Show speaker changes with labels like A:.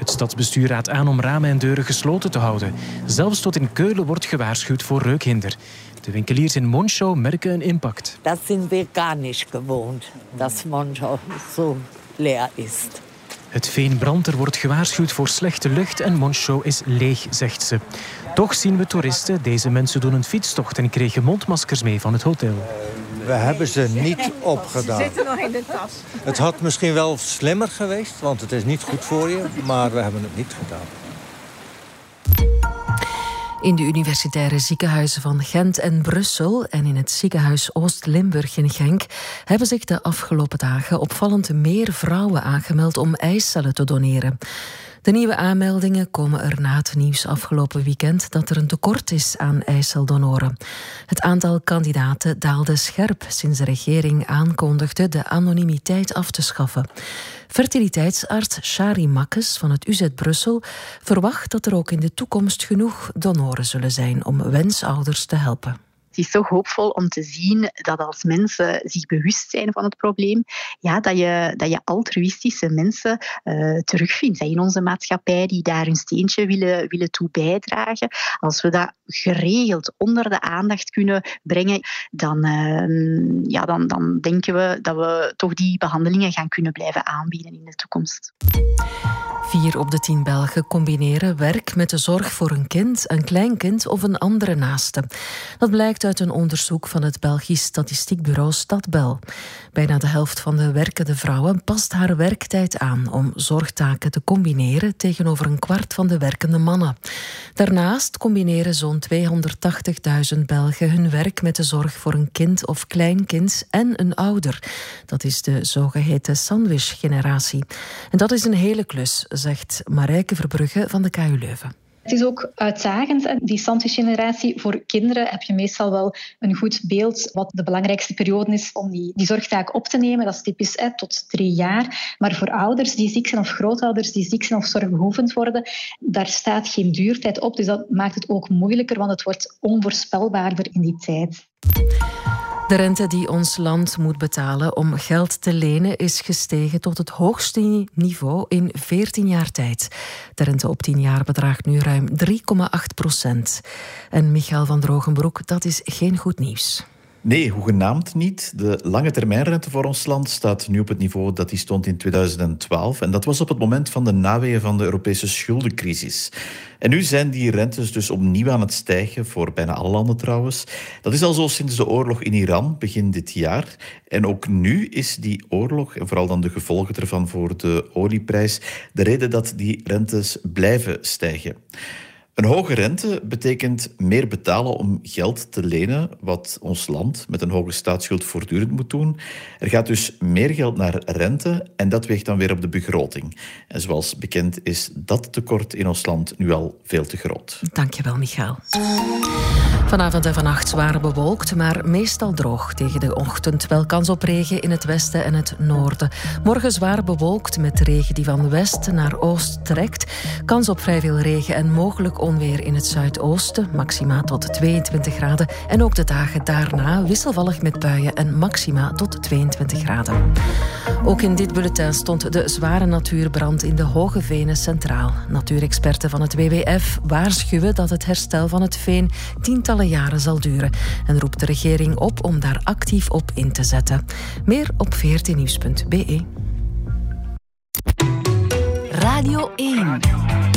A: Het stadsbestuur raadt aan om ramen en deuren gesloten te houden. Zelfs tot in Keulen wordt gewaarschuwd voor reukhinder. De winkeliers in Monschau merken een impact.
B: Dat zijn we gar niet gewoond, dat Monschau zo leer is.
A: Het veen brandt, er wordt gewaarschuwd voor slechte lucht en Monschau is leeg, zegt ze. Toch zien we toeristen. Deze mensen doen een fietstocht en kregen mondmaskers mee van het hotel.
C: We hebben ze niet opgedaan.
D: Ze zitten nog in de tas.
C: Het had misschien wel slimmer geweest, want het is niet goed voor je. Maar we hebben het niet gedaan.
E: In de universitaire ziekenhuizen van Gent en Brussel en in het ziekenhuis Oost-Limburg in Genk hebben zich de afgelopen dagen opvallend meer vrouwen aangemeld om eicellen te doneren. De nieuwe aanmeldingen komen er na het nieuws afgelopen weekend dat er een tekort is aan eiceldonoren. Het aantal kandidaten daalde scherp sinds de regering aankondigde de anonimiteit af te schaffen. Fertiliteitsarts Shari Makkes van het UZ Brussel verwacht dat er ook in de toekomst genoeg donoren zullen zijn om wensouders te helpen.
F: Het is toch hoopvol om te zien dat als mensen zich bewust zijn van het probleem, ja, dat je altruïstische mensen terugvindt in onze maatschappij die daar hun steentje willen toe bijdragen. Als we dat geregeld onder de aandacht kunnen brengen, dan denken we dat we toch die behandelingen gaan kunnen blijven aanbieden in de toekomst.
E: 4 op de 10 Belgen combineren werk met de zorg voor een kind, een kleinkind of een andere naaste. Dat blijkt uit een onderzoek van het Belgisch statistiekbureau Stadbel. Bijna de helft van de werkende vrouwen past haar werktijd aan om zorgtaken te combineren tegenover een kwart van de werkende mannen. Daarnaast combineren zo'n 280.000 Belgen hun werk met de zorg voor een kind of kleinkind en een ouder. Dat is de zogeheten sandwich-generatie. En dat is een hele klus, zegt Marijke Verbrugge van de KU Leuven.
G: Het is ook uitdagend, die sandwich-generatie. Voor kinderen heb je meestal wel een goed beeld wat de belangrijkste periode is om die zorgtaak op te nemen. Dat is typisch tot 3 jaar. Maar voor ouders die ziek zijn of grootouders die ziek zijn of zorgbehoevend worden, daar staat geen duurtijd op. Dus dat maakt het ook moeilijker, want het wordt onvoorspelbaarder in die tijd.
E: De rente die ons land moet betalen om geld te lenen is gestegen tot het hoogste niveau in 14 jaar tijd. De rente op 10 jaar bedraagt nu ruim 3,8%. En Michael van Drogenbroek, dat is geen goed nieuws.
H: Nee, hoegenaamd niet. De lange termijnrente voor ons land staat nu op het niveau dat die stond in 2012. En dat was op het moment van de naweeën van de Europese schuldencrisis. En nu zijn die rentes dus opnieuw aan het stijgen, voor bijna alle landen trouwens. Dat is al zo sinds de oorlog in Iran, begin dit jaar. En ook nu is die oorlog, en vooral dan de gevolgen ervan voor de olieprijs, de reden dat die rentes blijven stijgen. Een hoge rente betekent meer betalen om geld te lenen, wat ons land met een hoge staatsschuld voortdurend moet doen. Er gaat dus meer geld naar rente en dat weegt dan weer op de begroting. En zoals bekend is dat tekort in ons land nu al veel te groot.
E: Dankjewel, Michael. Vanavond en vannacht zwaar bewolkt, maar meestal droog. Tegen de ochtend wel kans op regen in het westen en het noorden. Morgen zwaar bewolkt met regen die van west naar oost trekt. Kans op vrij veel regen en mogelijk onweer in het zuidoosten. Maxima tot 22 graden. En ook de dagen daarna wisselvallig met buien en maxima tot 22 graden. Ook in dit bulletin stond de zware natuurbrand in de Hoge Venen centraal. Natuurexperten van het WWF waarschuwen dat het herstel van het veen tientallen jaren zal duren en roept de regering op om daar actief op in te zetten. Meer op vrtnieuws.be.
I: Radio 1.